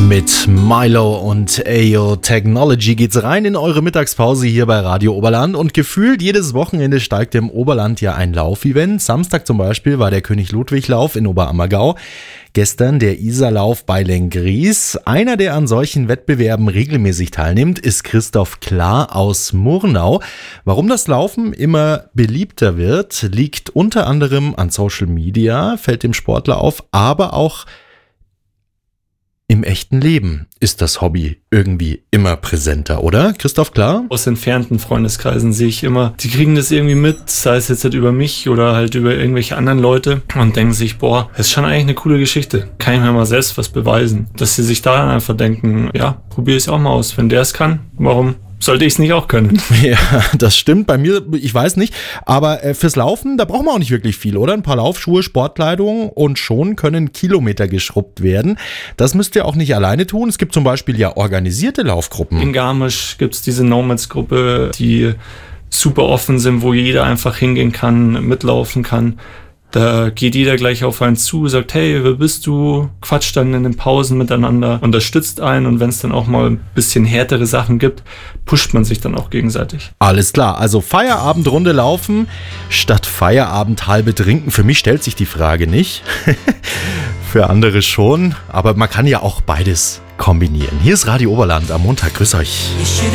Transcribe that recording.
Mit Milo und Ayo Technology geht's rein in eure Mittagspause hier bei Radio Oberland und gefühlt jedes Wochenende steigt im Oberland ja ein Laufevent. Samstag zum Beispiel war der König-Ludwig-Lauf in Oberammergau. Gestern der Isarlauf bei Lenggries. Einer, der an solchen Wettbewerben regelmäßig teilnimmt, ist Christoph Klar aus Murnau. Warum das Laufen immer beliebter wird, liegt unter anderem an Social Media, fällt dem Sportler auf, aber auch im echten Leben ist das Hobby irgendwie immer präsenter, oder? Christoph Klar? Aus entfernten Freundeskreisen sehe ich immer, die kriegen das irgendwie mit, sei es jetzt halt über mich oder halt über irgendwelche anderen Leute und denken sich, boah, das ist schon eigentlich eine coole Geschichte. Kann ich mir mal selbst was beweisen. Dass sie sich da dann einfach denken, ja, probiere ich es auch mal aus. Wenn der es kann, warum sollte ich es nicht auch können? Ja, das stimmt. Bei mir, ich weiß nicht. Aber fürs Laufen, da braucht man auch nicht wirklich viel, oder? Ein paar Laufschuhe, Sportkleidung und schon können Kilometer geschrubbt werden. Das müsst ihr auch nicht alleine tun. Es gibt zum Beispiel ja organisierte Laufgruppen. In Garmisch gibt es diese Nomads-Gruppe, die super offen sind, wo jeder einfach hingehen kann, mitlaufen kann. Da geht jeder gleich auf einen zu, sagt, hey, wer bist du? Quatscht dann in den Pausen miteinander, unterstützt einen und wenn es dann auch mal ein bisschen härtere Sachen gibt, pusht man sich dann auch gegenseitig. Alles klar, also Feierabendrunde laufen statt Feierabend halbe trinken. Für mich stellt sich die Frage nicht, für andere schon, aber man kann ja auch beides kombinieren. Hier ist Radio Oberland am Montag, grüß euch.